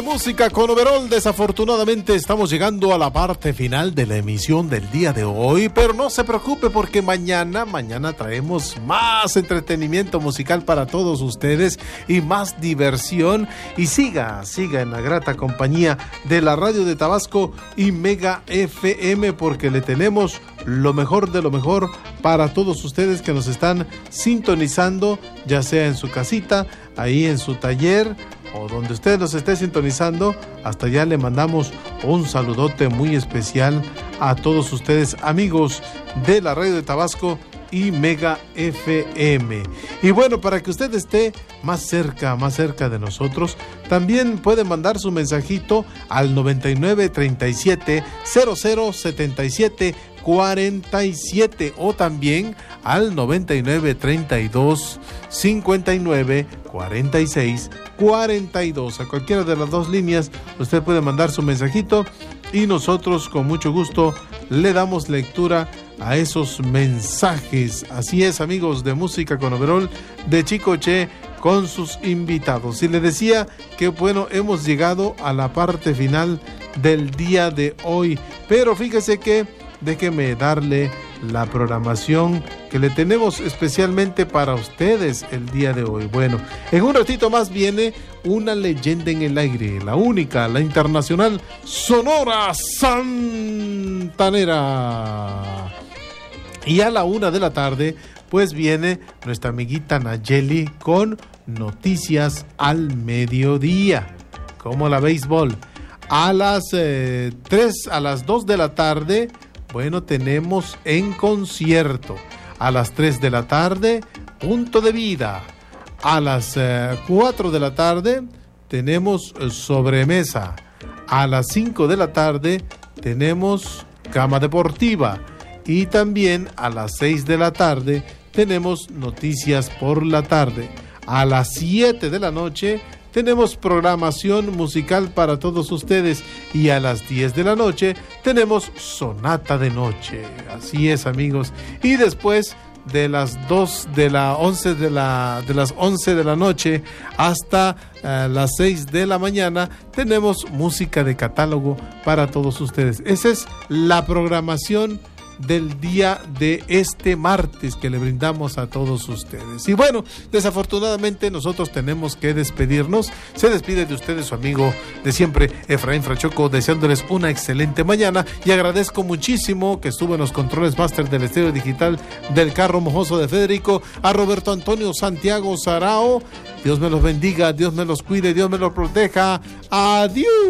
Música con Overol. Desafortunadamente estamos llegando a la parte final de la emisión del día de hoy, pero no se preocupe porque mañana traemos más entretenimiento musical para todos ustedes y más diversión, y siga en la grata compañía de la radio de Tabasco y Mega FM, porque le tenemos lo mejor de lo mejor para todos ustedes que nos están sintonizando, ya sea en su casita, ahí en su taller o donde usted nos esté sintonizando. Hasta allá le mandamos un saludote muy especial a todos ustedes, amigos de la radio de Tabasco y Mega FM. Y bueno, para que usted esté más cerca de nosotros, también puede mandar su mensajito al 9937 0077 47 o también al 9932 59 46 42. A cualquiera de las dos líneas usted puede mandar su mensajito y nosotros con mucho gusto le damos lectura a esos mensajes. Así es, amigos de Música con Overol, de Chicoche con sus invitados. Y le decía que bueno, hemos llegado a la parte final del día de hoy, pero fíjese que déjeme darle la programación que le tenemos especialmente para ustedes el día de hoy. Bueno, en un ratito más viene una leyenda en el aire, la única, la internacional Sonora Santanera. Y a la 1 de la tarde, pues viene nuestra amiguita Nayeli con Noticias al Mediodía, como la béisbol. A las 2 de la tarde, bueno, tenemos En Concierto. A las 3 de la tarde, Punto de Vida. A las 4 de la tarde, tenemos Sobremesa. A las 5 de la tarde, tenemos Cama Deportiva. Y también a las 6 de la tarde, tenemos Noticias por la Tarde. A las 7 de la noche, tenemos programación musical para todos ustedes, y a las 10 de la noche tenemos Sonata de Noche. Así es, amigos. Y después de las 11 de la noche hasta las 6 de la mañana tenemos música de catálogo para todos ustedes. Esa es la programación del día de este martes que le brindamos a todos ustedes. Y bueno, desafortunadamente nosotros tenemos que despedirnos. Se despide de ustedes su amigo de siempre, Efraín Frachoco, deseándoles una excelente mañana, y agradezco muchísimo que estuvo en los controles máster del estéreo digital del carro mojoso de Federico, a Roberto Antonio Santiago Sarao. Dios me los bendiga, Dios me los cuide, Dios me los proteja. Adiós.